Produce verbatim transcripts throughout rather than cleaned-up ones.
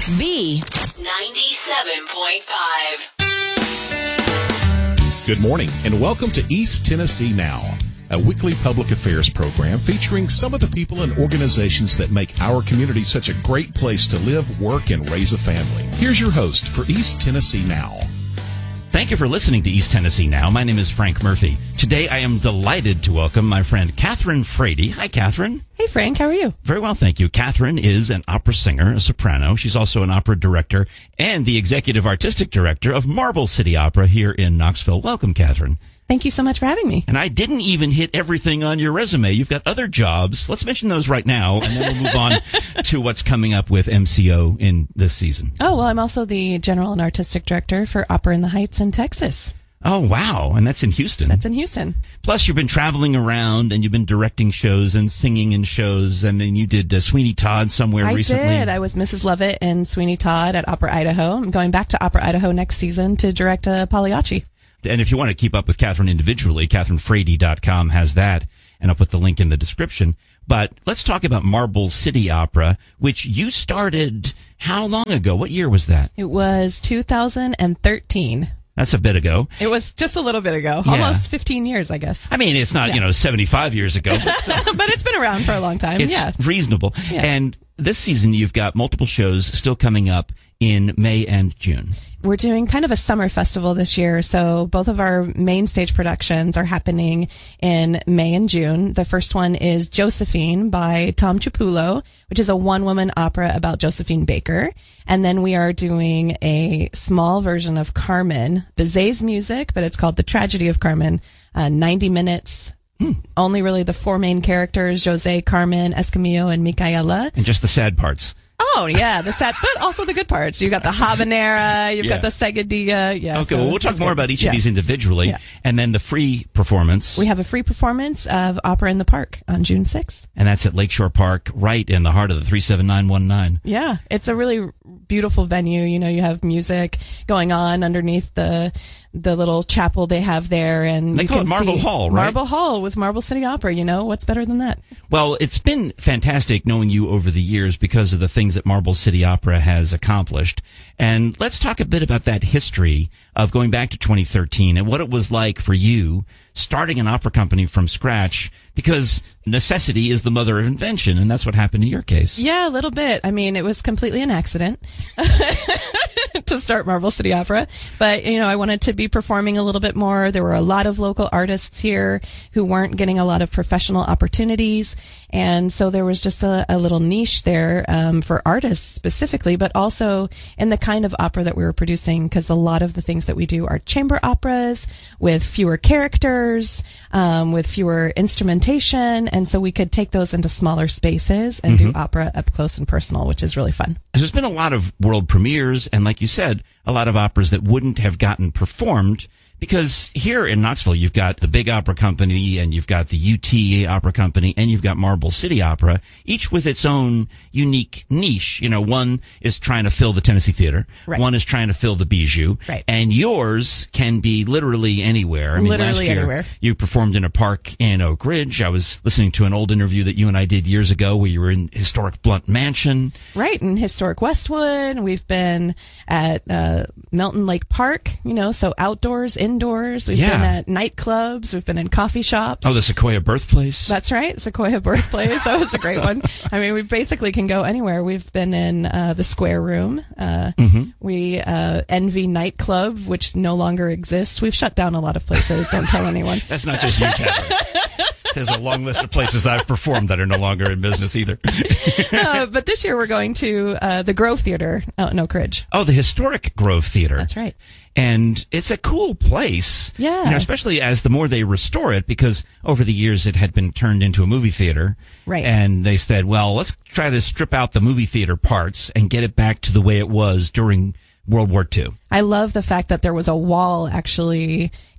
B ninety-seven point five. Good morning and welcome to East Tennessee Now, a weekly public affairs program featuring some of the people and organizations that make our community such a great place to live, work, and raise a family. Here's your host for East Tennessee Now. Thank you for listening to East Tennessee Now. My name is Frank Murphy. Today I am delighted to welcome my friend Catherine Frady. Hi, Catherine. Hey, Frank. How are you? Very well, thank you. Catherine is an opera singer, a soprano. She's also an opera director and the executive artistic director of Marble City Opera here in Knoxville. Welcome, Catherine. Thank you so much for having me. And I didn't even hit everything on your resume. You've got other jobs. Let's mention those right now, and then we'll move on to what's coming up with M C O in this season. Oh, well, I'm also the general and artistic director for Opera in the Heights in Texas. Oh, wow. And that's in Houston. That's in Houston. Plus, you've been traveling around, and you've been directing shows and singing in shows, and then you did uh, Sweeney Todd somewhere I recently. I did. I was Missus Lovett in Sweeney Todd at Opera Idaho. I'm going back to Opera Idaho next season to direct uh, Pagliacci. And if you want to keep up with Catherine individually, Catherine Frady dot com has that, and I'll put the link in the description. But let's talk about Marble City Opera, which you started how long ago? What year was that? It was two thousand thirteen. That's a bit ago. It was just a little bit ago. Yeah. Almost fifteen years, I guess. I mean, it's not, yeah. you know, seventy-five years ago. But, still, but it's been around for a long time. It's yeah. reasonable. Yeah. And this season, you've got multiple shows still coming up in May and June. We're doing kind of a summer festival this year, so both of our main stage productions are happening in May and June. The first one is Josephine by Tom Ciuppullo, which is a one-woman opera about Josephine Baker. And then we are doing a small version of Carmen, Bizet's music, but it's called The Tragedy of Carmen, uh, ninety minutes. Hmm. Only really the four main characters, Jose, Carmen, Escamillo, and Micaela. And just the sad parts. Oh, yeah, the sad, but also the good parts. You've got the habanera, you've yeah. got the seguidilla. Yeah, okay, so well, we'll talk more good. about each yeah. of these individually. Yeah. And then the free performance. We have a free performance of Opera in the Park on June sixth. And that's at Lakeshore Park, right in the heart of the three seven nine one nine. Yeah, it's a really beautiful venue. You know, you have music going on underneath the the little chapel they have there. And they you call can it Marble see Hall, right? Marble Hall with Marble City Opera. You know, what's better than that? Well, it's been fantastic knowing you over the years because of the things that Marble City Opera has accomplished. And let's talk a bit about that history of going back to twenty thirteen and what it was like for you starting an opera company from scratch, because necessity is the mother of invention, and that's what happened in your case. Yeah, a little bit. I mean, it was completely an accident to start Marble City Opera, but, you know, I wanted to be performing a little bit more. There were a lot of local artists here who weren't getting a lot of professional opportunities, and so there was just a, a little niche there um, for artists specifically, but also in the kind of opera that we were producing, because a lot of the things that we do are chamber operas with fewer characters, um, with fewer instrumentation, and so we could take those into smaller spaces and mm-hmm. do opera up close and personal, which is really fun. There's been a lot of world premieres, and like you said, a lot of operas that wouldn't have gotten performed, because here in Knoxville, you've got the Big Opera Company, and you've got the U T Opera Company, and you've got Marble City Opera, each with its own unique niche. You know, one is trying to fill the Tennessee Theater. Right. One is trying to fill the Bijou. Right. And yours can be literally anywhere. I mean, literally last year, anywhere. You performed in a park in Oak Ridge. I was listening to an old interview that you and I did years ago where you were in historic Blunt Mansion. Right, in historic Westwood. We've been at uh, Melton Lake Park, you know, so outdoors, indoors. We've Yeah. been at nightclubs. We've been in coffee shops. Oh, the Sequoia Birthplace. That's right, Sequoia Birthplace. That was a great one. I mean, we basically can go anywhere. We've been in uh, the Square Room. Uh, mm-hmm. We uh, Envy Nightclub, which no longer exists. We've shut down a lot of places. Don't tell anyone. That's not just you, Catherine. There's a long list of places I've performed that are no longer in business either. uh, but this year we're going to uh, the Grove Theater out in Oak Ridge. Oh, the historic Grove Theater. That's right. And it's a cool place. Yeah. You know, especially as the more they restore it, because over the years it had been turned into a movie theater. Right. And they said, well, let's try to strip out the movie theater parts and get it back to the way it was during World War Two. I love the fact that there was a wall actually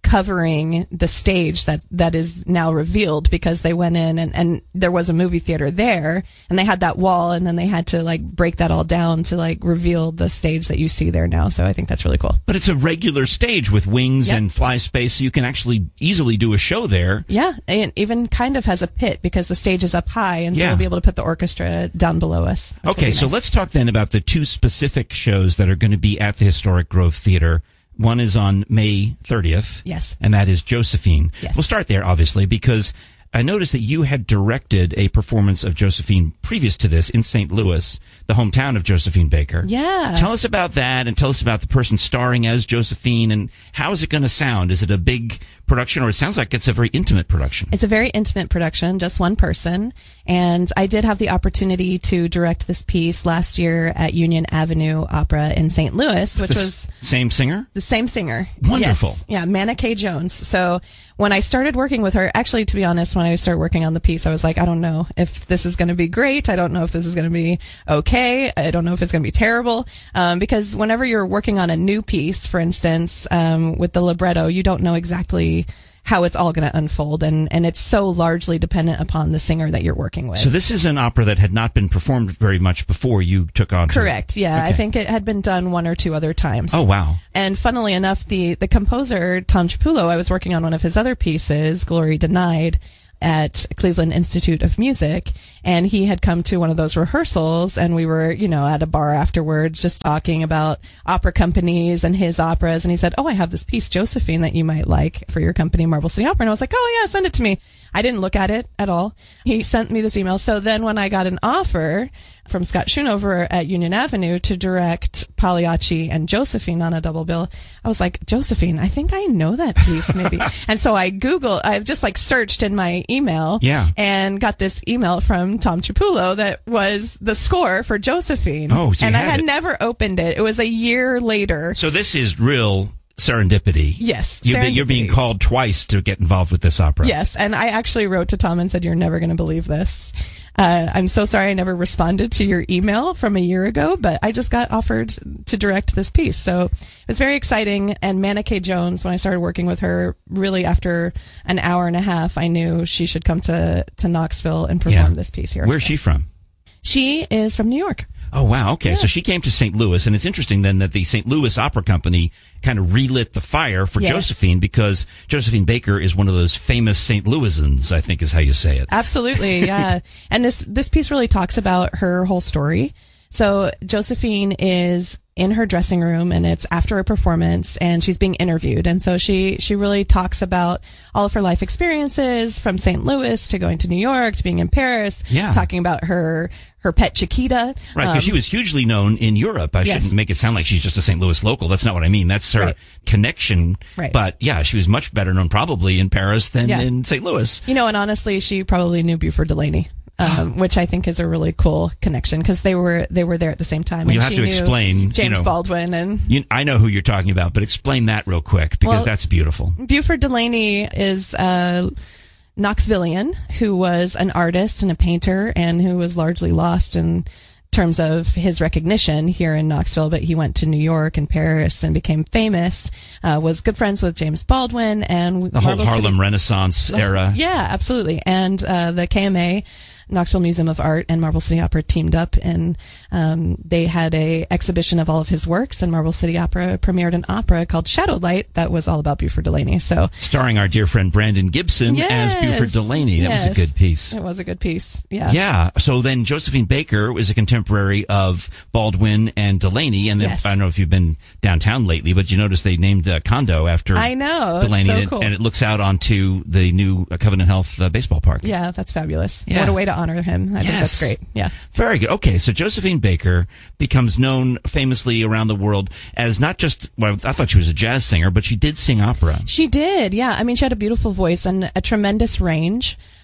covering the stage that, that is now revealed because they went in and, and there was a movie theater there and they had that wall and then they had to like break that all down to like reveal the stage that you see there now. So I think that's really cool. But it's a regular stage with wings Yep. and fly space, so you can actually easily do a show there. Yeah, and even kind of has a pit because the stage is up high, and so Yeah. we'll be able to put the orchestra down below us. which will Okay, be so nice. let's talk then about the two specific shows that are going to be at the Historic Grove Theater. One is on May thirtieth. Yes. And that is Josephine. Yes. We'll start there, obviously, because I noticed that you had directed a performance of Josephine previous to this in Saint Louis, the hometown of Josephine Baker. Yeah. Tell us about that, and tell us about the person starring as Josephine, and how is it going to sound? Is it a big production, or it sounds like it's a very intimate production? It's a very intimate production, just one person. And I did have the opportunity to direct this piece last year at Union Avenue Opera in Saint Louis, which The was s- same singer? the same singer. Wonderful. Yes. Yeah, Manna K. Jones. So when I started working with her, actually, to be honest, when I started working on the piece, I was like, I don't know if this is going to be great. I don't know if this is going to be okay. I don't know if it's going to be terrible. Um, because whenever you're working on a new piece, for instance, um, with the libretto, you don't know exactly how it's all going to unfold. And, and it's so largely dependent upon the singer that you're working with. So this is an opera that had not been performed very much before you took on to- Correct. Yeah. I Okay. think it had been done one or two other times. Oh, wow. And funnily enough, the, the composer, Tom Chiapullo, I was working on one of his other pieces, Glory Denied, at Cleveland Institute of Music, and he had come to one of those rehearsals, and we were, you know, at a bar afterwards just talking about opera companies and his operas, and he said, oh, I have this piece, Josephine, that you might like for your company, Marble City Opera. And I was like, oh, yeah, send it to me. I didn't look at it at all. He sent me this email. So then when I got an offer from Scott Schoonover at Union Avenue to direct Pagliacci and Josephine on a double bill, I was like, Josephine, I think I know that piece maybe. And so I Googled, I just like searched in my email Yeah. and got this email from Tom Chiapullo that was the score for Josephine. Oh, so you and I had had it. never opened it. It was a year later. So this is real serendipity. Yes, You're, be- you're being serendipity. called twice to get involved with this opera. Yes, and I actually wrote to Tom and said, you're never going to believe this. Uh, I'm so sorry I never responded to your email from a year ago, but I just got offered to direct this piece. So it was very exciting. And Manna K. Jones, when I started working with her, really after an hour and a half, I knew she should come to, to Knoxville and perform Yeah. this piece here. Where's So- she from? She is from New York. Oh, wow. Okay. So she came to Saint Louis, and it's interesting then that the Saint Louis Opera Company kind of relit the fire for Yes. Josephine, because Josephine Baker is one of those famous Saint Louisans, I think is how you say it. Absolutely, yeah. And this this piece really talks about her whole story. So Josephine is in her dressing room, and it's after a performance, and she's being interviewed. And so she she really talks about all of her life experiences, from Saint Louis to going to New York to being in Paris. Yeah. Talking about her her pet Chiquita. Right, because Um, she was hugely known in Europe. I Yes. shouldn't make it sound like she's just a Saint Louis local. That's not what I mean. That's her Right. connection. Right. But yeah, she was much better known probably in Paris than Yeah. in Saint Louis. You know, and honestly, she probably knew Buford Delaney. Um, which I think is a really cool connection, because they were they were there at the same time. Well, you and have she to knew explain, you James know. Baldwin and You, I know who you're talking about, but explain that real quick, because Well- that's beautiful. Buford Delaney is a Knoxvillian who was an artist and a painter, and who was largely lost in terms of his recognition here in Knoxville, but he went to New York and Paris and became famous, uh, was good friends with James Baldwin and The whole Marble Harlem City- Renaissance era. Yeah, absolutely. And uh, the K M A, Knoxville Museum of Art, and Marble City Opera teamed up, and um, they had a exhibition of all of his works, and Marble City Opera premiered an opera called Shadowed Light that was all about Buford Delaney. So Starring our dear friend Brandon Gibson as Yes, Buford Delaney. That was yes. a good piece. It was a good piece. Yeah. Yeah. So then Josephine Baker is a contemporary of Baldwin and Delaney. And then, Yes. I don't know if you've been downtown lately, but you noticed they named a condo after I know. It's Delaney. so and, cool. and it looks out onto the new uh, Covenant Health uh, baseball park. Yeah, that's fabulous. Yeah. What a way to honor him. I think Yes. that's great. Yeah. Very good. Okay, so Josephine Baker becomes known famously around the world as not just, well, I thought she was a jazz singer, but she did sing opera. She did. Yeah. I mean, she had a beautiful voice and a tremendous range.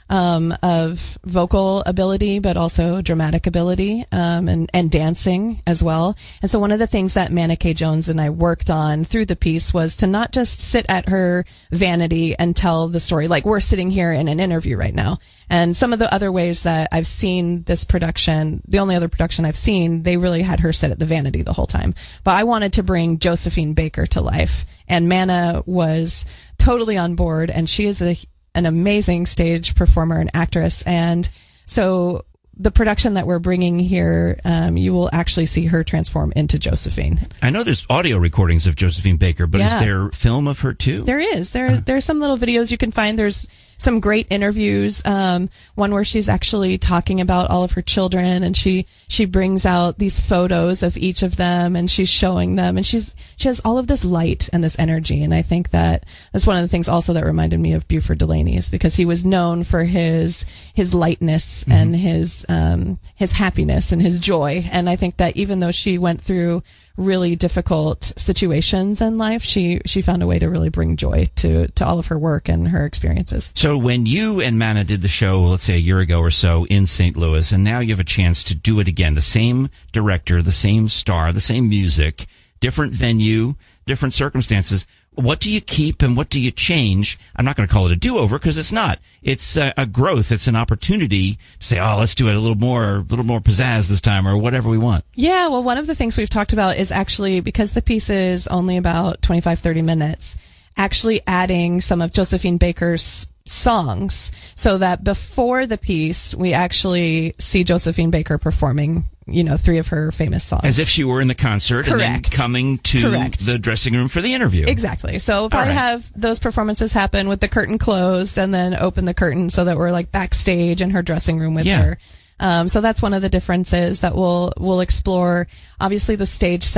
um, of vocal ability, but also dramatic ability, um, and, and dancing as well. And so one of the things that Manna K. Jones and I worked on through the piece was to not just sit at her vanity and tell the story like we're sitting here in an interview right now. And some of the other ways that I've seen this production, the only other production I've seen, they really had her sit at the vanity the whole time. But I wanted to bring Josephine Baker to life, and Manna was totally on board, and she is a an amazing stage performer and actress. And so the production that we're bringing here, um, you will actually see her transform into Josephine. I know there's audio recordings of Josephine Baker, but Yeah. is there film of her too? There is. There, uh. there's some little videos you can find. There's some great interviews. Um, one where she's actually talking about all of her children, and she, she brings out these photos of each of them, and she's showing them, and she's, she has all of this light and this energy. And I think that that's one of the things also that reminded me of Buford Delaney, is because he was known for his, his lightness mm-hmm. and his, um, his happiness and his joy. And I think that even though she went through really difficult situations in life, she she found a way to really bring joy to to all of her work and her experiences. So when you and Manna did the show, let's say a year ago or so in Saint Louis, and now you have a chance to do it again, the same director, the same star, the same music, different venue, different circumstances, what do you keep and what do you change? I'm not going to call it a do-over because it's not. It's a, a growth. It's an opportunity to say, oh, let's do it a little more, a little more pizzazz this time, or whatever we want. Yeah, well, one of the things we've talked about is actually, because the piece is only about twenty-five, thirty minutes, actually adding some of Josephine Baker's songs, so that before the piece, we actually see Josephine Baker performing, you know, three of her famous songs. As if she were in the concert. Correct. And then coming to Correct. the dressing room for the interview. Exactly. So we'll probably right. have those performances happen with the curtain closed, and then open the curtain so that we're like backstage in her dressing room with Yeah. her. Um, so that's one of the differences that we'll, we'll explore. Obviously the stage